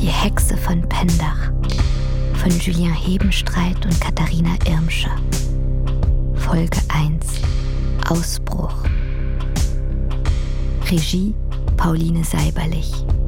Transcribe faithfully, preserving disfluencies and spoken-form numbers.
Die Hexe von Pendach von Julien Hebenstreit und Katharina Irmscher. Folge eins. Ausbruch. Regie Pauline Seiberlich.